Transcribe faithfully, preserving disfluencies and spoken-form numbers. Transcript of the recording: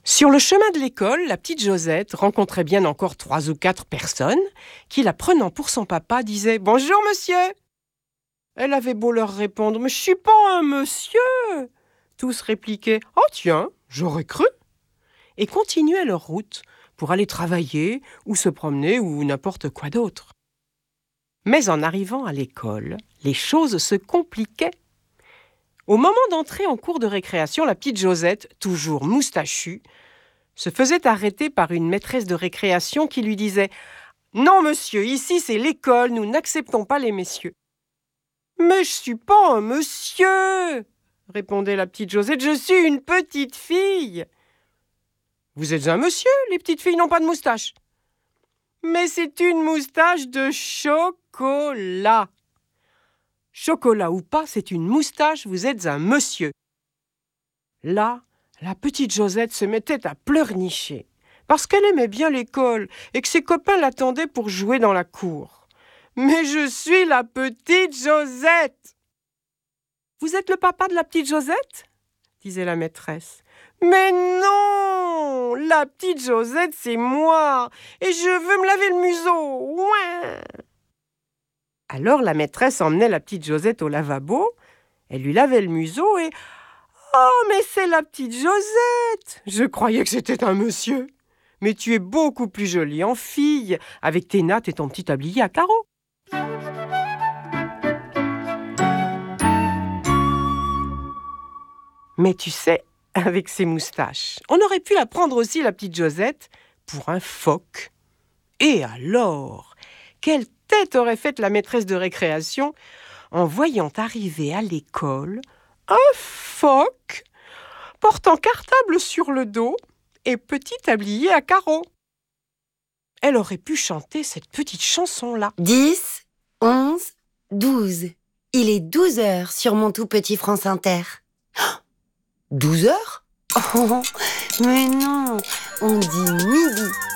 Sur le chemin de l'école, la petite Josette rencontrait bien encore trois ou quatre personnes qui, la prenant pour son papa, disaient « Bonjour, monsieur !» Elle avait beau leur répondre « Mais je suis pas un monsieur !» Tous répliquaient « Oh tiens, j'aurais cru !» et continuaient leur route pour aller travailler ou se promener ou n'importe quoi d'autre. Mais en arrivant à l'école, les choses se compliquaient. Au moment d'entrer en cours de récréation, la petite Josette, toujours moustachue, se faisait arrêter par une maîtresse de récréation qui lui disait « Non, monsieur, ici c'est l'école, nous n'acceptons pas les messieurs. »« Mais je suis pas un monsieur !» répondait la petite Josette, « je suis une petite fille. »« Vous êtes un monsieur, les petites filles n'ont pas de moustache. »« Mais c'est une moustache de chocolat. »« Chocolat ou pas, c'est une moustache, vous êtes un monsieur. » Là, la petite Josette se mettait à pleurnicher, parce qu'elle aimait bien l'école et que ses copains l'attendaient pour jouer dans la cour. « Mais je suis la petite Josette !»« Vous êtes le papa de la petite Josette ?» disait la maîtresse. « Mais non, la petite Josette, c'est moi, et je veux me laver le museau. Ouin !» Alors la maîtresse emmenait la petite Josette au lavabo, elle lui lavait le museau et « Oh, mais c'est la petite Josette! Je croyais que c'était un monsieur. Mais tu es beaucoup plus jolie en fille, avec tes nattes et ton petit tablier à carreaux. » Mais tu sais, avec ses moustaches, on aurait pu la prendre aussi, la petite Josette, pour un phoque. Et alors, quelle tête aurait faite la maîtresse de récréation en voyant arriver à l'école un phoque portant cartable sur le dos et petit tablier à carreaux. Elle aurait pu chanter cette petite chanson-là. dix, onze, douze. Il est douze heures sur mon tout petit France Inter. douze heures ? Oh, mais non, on dit midi.